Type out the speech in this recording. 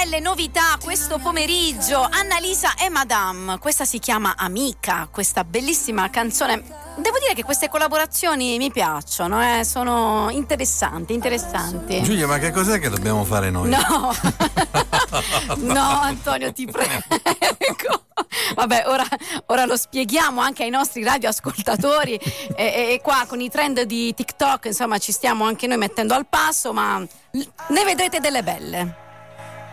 belle novità questo pomeriggio. Annalisa e Madame, questa si chiama Amica, questa bellissima canzone. Devo dire che queste collaborazioni mi piacciono, sono interessanti. Giulia, ma che cos'è che dobbiamo fare noi? No, no Antonio, ti prego. Vabbè, ora lo spieghiamo anche ai nostri radioascoltatori e qua con i trend di TikTok, insomma, ci stiamo anche noi mettendo al passo, ma ne vedrete delle belle.